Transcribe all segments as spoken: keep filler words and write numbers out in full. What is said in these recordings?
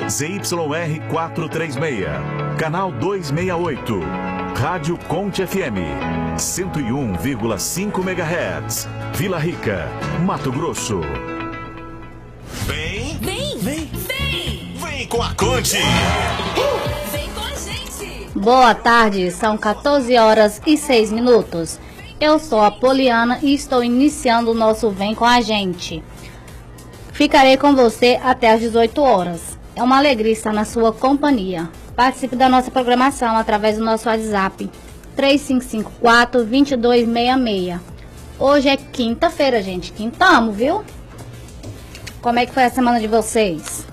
Z Y R quatrocentos e trinta e seis, canal duzentos e sessenta e oito, Rádio Conte F M, cento e um vírgula cinco megahertz, Vila Rica, Mato Grosso. Vem, Vem, vem, vem, vem com a Conte. vem com a gente. Boa tarde, são quatorze horas e seis minutos. Eu sou a Poliana e estou iniciando o nosso Vem com a gente. Ficarei com você até às dezoito horas. É uma alegria estar na sua companhia. Participe da nossa programação através do nosso WhatsApp três cinco cinco quatro, dois dois seis seis. Hoje é quinta-feira, gente. Quintamos, viu? Como é que foi a semana de vocês?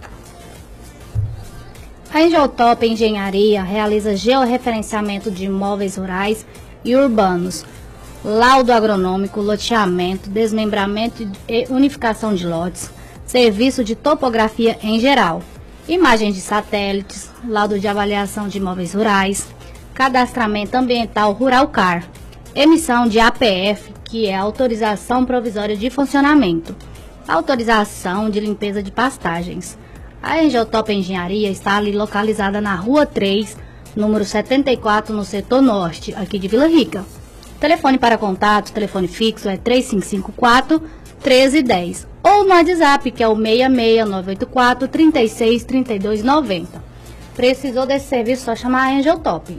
A Engeotop Engenharia realiza georreferenciamento de imóveis rurais e urbanos, laudo agronômico, loteamento, desmembramento e unificação de lotes, serviço de topografia em geral, imagens de satélites, laudo de avaliação de imóveis rurais, cadastramento ambiental Ruralcar, emissão de A P F, que é autorização provisória de funcionamento, autorização de limpeza de pastagens. A Engeotop Engenharia está ali localizada na Rua três, número setenta e quatro, no setor norte, aqui de Vila Rica. Telefone para contato, telefone fixo é três cinco cinco quatro, um três um zero ou no WhatsApp, que é o seis seis nove oito quatro, três seis, três dois nove zero. Precisou desse serviço, só chamar a Engeotop.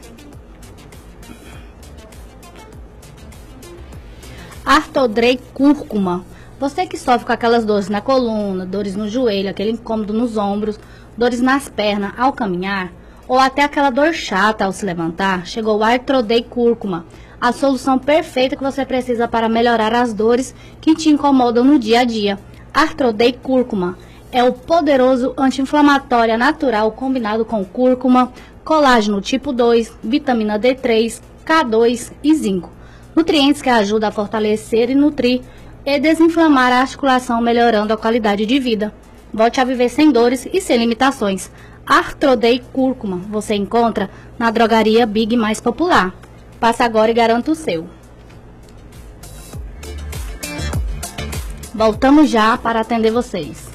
Artodrey Cúrcuma. Você que sofre com aquelas dores na coluna, dores no joelho, aquele incômodo nos ombros, dores nas pernas ao caminhar, ou até aquela dor chata ao se levantar, chegou o Artrodei Cúrcuma, a solução perfeita que você precisa para melhorar as dores que te incomodam no dia a dia. Artrodei Cúrcuma é o poderoso anti-inflamatório natural combinado com cúrcuma, colágeno tipo dois, vitamina D três, K dois e zinco. Nutrientes que ajudam a fortalecer e nutrir e desinflamar a articulação, melhorando a qualidade de vida. Volte a viver sem dores e sem limitações. Artrodei Cúrcuma você encontra na drogaria Big mais popular. Passa agora e garanta o seu. Voltamos já para atender vocês.